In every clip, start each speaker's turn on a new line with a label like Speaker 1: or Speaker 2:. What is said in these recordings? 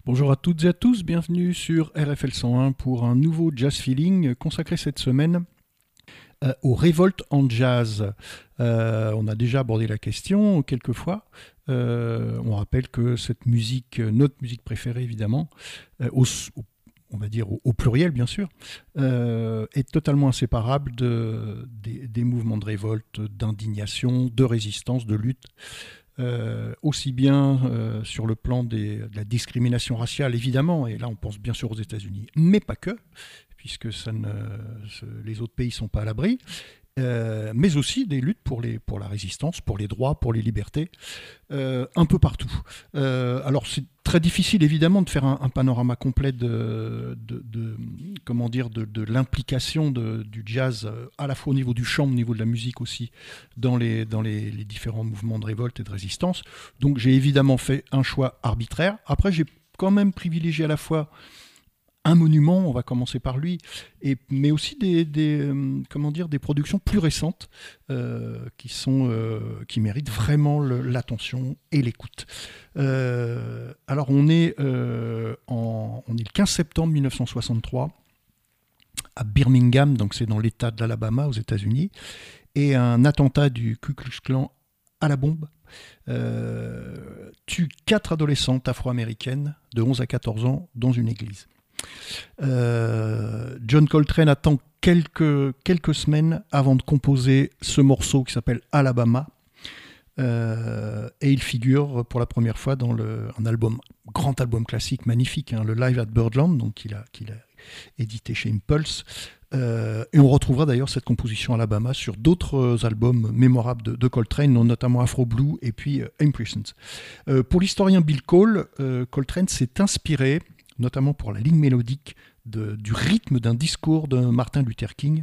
Speaker 1: Bonjour à toutes et à tous, bienvenue sur RFL 101 pour un nouveau Jazz Feeling consacré cette semaine aux révoltes en jazz. On a déjà abordé la question quelques fois. On rappelle que cette musique, notre musique préférée évidemment, on va dire au pluriel bien sûr, est totalement inséparable des mouvements de révolte, d'indignation, de résistance, de lutte. Aussi bien sur le plan de la discrimination raciale, évidemment, et là on pense bien sûr aux États-Unis, mais pas que, puisque les autres pays ne sont pas à l'abri, mais aussi des luttes pour la résistance, pour les droits, pour les libertés, un peu partout. Alors c'est très difficile évidemment de faire un panorama complet de l'implication du jazz, à la fois au niveau du chant, au niveau de la musique aussi, dans les différents mouvements de révolte et de résistance. Donc j'ai évidemment fait un choix arbitraire. Après j'ai quand même privilégié à la fois un monument, on va commencer par lui, mais aussi des productions plus récentes qui méritent vraiment l'attention et l'écoute. Alors on est le 15 septembre 1963 à Birmingham, donc c'est dans l'État de l'Alabama aux États-Unis, et un attentat du Ku Klux Klan à la bombe tue 4 adolescentes afro-américaines de 11 à 14 ans dans une église. John Coltrane attend quelques semaines avant de composer ce morceau qui s'appelle Alabama, et il figure pour la première fois dans grand album classique magnifique, le Live at Birdland, donc qu'il a édité chez Impulse, et on retrouvera d'ailleurs cette composition Alabama sur d'autres albums mémorables de Coltrane, notamment Afro Blue et puis Impressions. Pour l'historien Bill Cole, Coltrane s'est inspiré notamment pour la ligne mélodique du rythme d'un discours de Martin Luther King,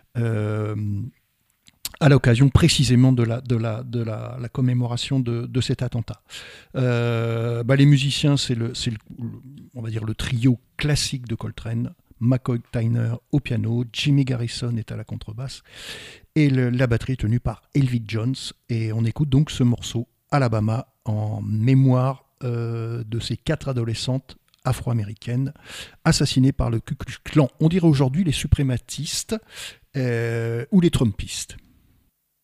Speaker 1: à l'occasion précisément de la commémoration de cet attentat. Les musiciens, on va dire le trio classique de Coltrane: McCoy Tyner au piano, Jimmy Garrison est à la contrebasse, et la batterie est tenue par Elvie Jones. Et on écoute donc ce morceau Alabama en mémoire de ces 4 adolescentes afro-américaines assassinées par le Ku Klux Klan. On dirait aujourd'hui les suprématistes ou les trumpistes.